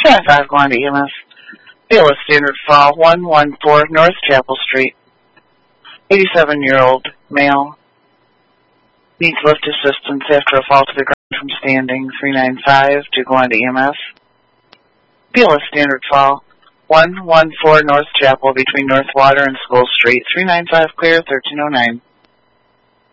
395 going to EMS. BLS standard fall 114 North Chapel Street. 87-year-old male. Needs lift assistance after a fall to the ground from standing. 395 to go on to EMS. BLS standard fall 114 North Chapel between North Water and School Street. 395 clear, 1309.